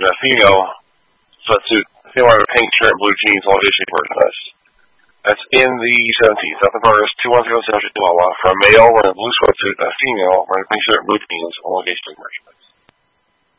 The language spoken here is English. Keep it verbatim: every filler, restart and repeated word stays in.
a female sweatsuit, a female wearing a pink shirt and blue jeans on auditioning for us. That's in the seventeenth. South Forest, two one zero seven Chihuahua, for a male wearing a blue sweatsuit and a female wearing a pink shirt and blue jeans on auditioning merchandise.